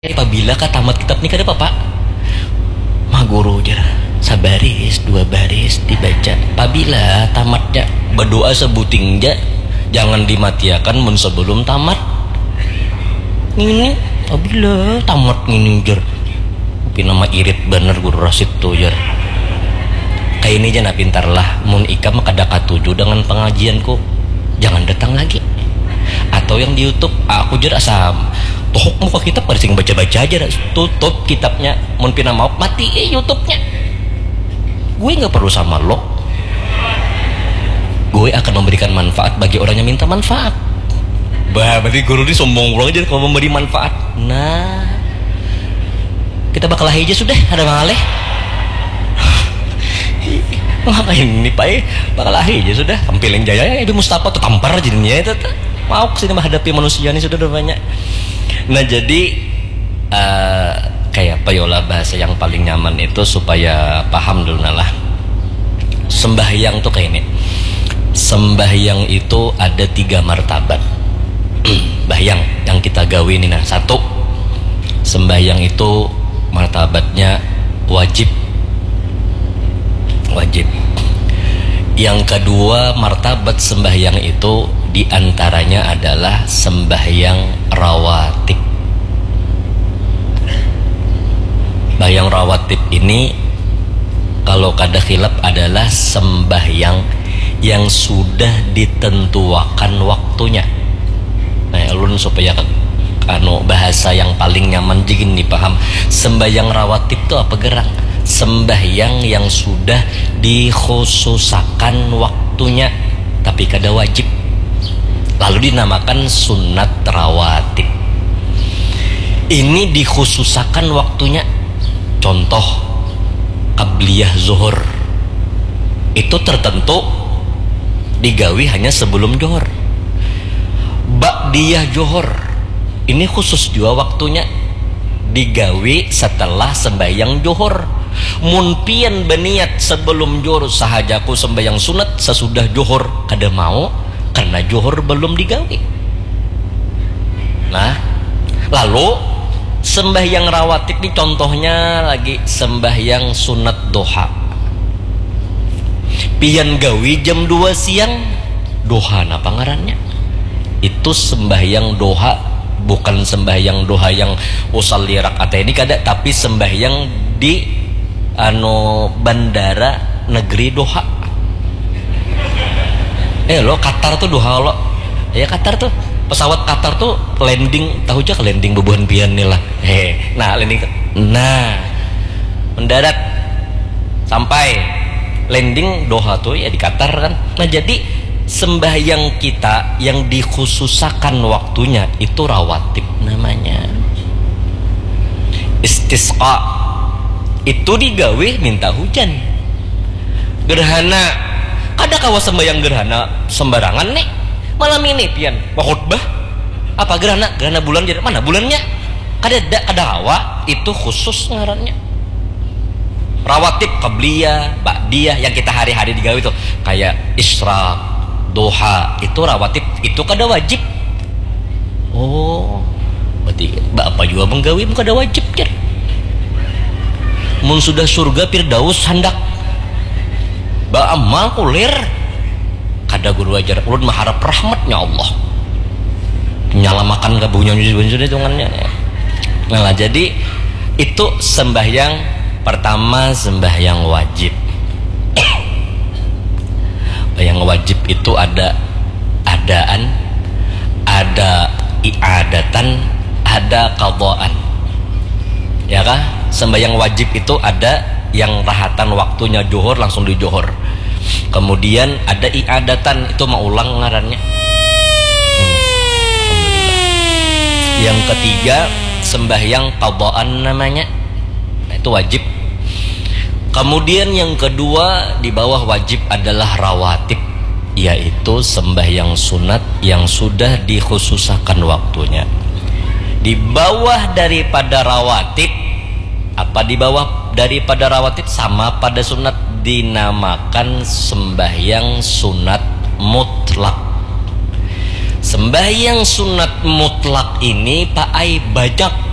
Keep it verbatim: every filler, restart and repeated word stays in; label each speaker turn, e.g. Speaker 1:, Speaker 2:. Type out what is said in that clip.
Speaker 1: Apabila tamat kitab nikah ada apa pak? Mah guru jar sabaris dua baris dibaca. Apabila tamatnya berdoa sebuting ja, jangan dimatiakan mun sebelum tamat. Ini apabila tamat ini jar. Tapi nama irit bener guru Rasid tuh jar. Kayak ini jana pintar lah. Mun ikam kada katuju dengan pengajianku, jangan datang lagi. Atau yang di YouTube aku jar asam tohok muka kitab pada sing baca-baca aja, tutup kitabnya. Mun pina mau mati eh YouTube-nya. Gue nggak perlu sama lo. Gue akan memberikan manfaat bagi orang yang minta manfaat. Bah, berarti guru ini sombong banget kalau memberi manfaat. Nah, kita bakal aja sudah ada mangaleh. Ngapain ini pak? Bakal aja sudah. Tampilin jaya ya, Ibu Mustafa tuh tampar jadinya itu. Mau kesini menghadapi manusia ini sudah banyak. Nah jadi uh, kayak apa yola bahasa yang paling nyaman itu supaya paham dulu lah. Sembahyang tuh kayak ini. Sembahyang itu ada tiga martabat. Sembahyang yang kita gawe ini nah satu. Sembahyang itu martabatnya wajib. Wajib. Yang kedua martabat sembahyang itu diantaranya adalah sembahyang rawatib. Sembahyang rawatib ini kalau kada khilaf adalah sembahyang yang sudah ditentuakan waktunya. Nah, ulun supaya anu bahasa yang paling nyaman jigin dipaham. Sembahyang rawatib itu apa gerang? Sembahyang yang sudah dikhususakan waktunya tapi kada wajib, lalu dinamakan sunat rawatib. Ini dikhususakan waktunya. Contoh qabliyah zuhur itu tertentu digawi hanya sebelum zuhur. Ba'diyah zuhur ini khusus juga waktunya, digawi setelah sembahyang zuhur. Munpian beniat sebelum zuhur sahajaku sembahyang sunat sesudah zuhur kada mau karena zuhur belum digawe. Nah, lalu sembahyang rawatib ini contohnya lagi sembahyang sunat doha. Pian gawi jam dua siang, doha napa ngarannya? Itu sembahyang doha, bukan sembahyang doha yang usalli rakaat ini kada, tapi sembahyang di anu bandara negeri Doha. Eh lo Qatar tuh Doha lo. Ya Qatar tuh pesawat Qatar tuh landing, tahu aja landing bebuhan pian nih lah. Heh, nah landing, nah mendarat sampai landing Doha tuh ya di Qatar kan. Nah jadi sembahyang kita yang dikhususakan waktunya itu rawatib namanya. Istisqa itu digawe minta hujan. Gerhana kada kawa sembahyang gerhana sembarangan nih. Malam ini pian mau khutbah apa gerhana? Gerhana bulan jadi mana bulannya? Kada ada kada kawa, itu khusus ngarannya. Rawatib qabliyah, ba'diyah yang kita hari-hari digawe itu kayak isyraq, duha, itu rawatib, itu kada wajib. Oh, berarti apa juga menggawe kada wajib kan? Mun sudah surga Firdaus hendak ba amal kulir kada guru ajar ulun mengharap rahmatnya Allah nyalamakan kabunya sudah hitungannya. Nah jadi itu sembahyang pertama, sembahyang wajib. Yang wajib itu ada adaan, ada i'adatan, ada qadaan, ya kah? Sembahyang wajib itu ada yang rahatan waktunya zuhur langsung di zuhur. Kemudian ada i'adatan, itu mau ulang ngarannya. Hmm. Yang ketiga sembahyang qadaan namanya. Nah, itu wajib. Kemudian yang kedua di bawah wajib adalah rawatib, yaitu sembahyang sunat yang sudah dikhususakan waktunya. Di bawah daripada rawatib, apa di bawah daripada rawatib sama pada sunat, dinamakan sembahyang sunat mutlak. Sembahyang sunat mutlak ini pak ai banyak